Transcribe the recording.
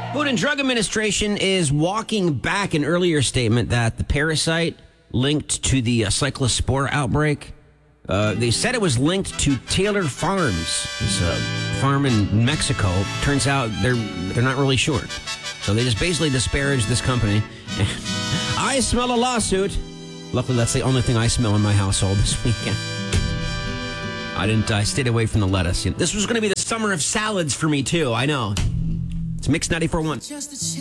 Food and Drug Administration is walking back an earlier statement that the parasite linked to the cyclospora outbreak. They said it was linked to Taylor Farms, this farm in Mexico. Turns out they're not really sure. So they just basically disparaged this company. I smell a lawsuit. Luckily, that's the only thing I smell in my household this weekend. I stayed away from the lettuce. This was going to be the summer of salads for me, too. I know. It's Mix 94.1.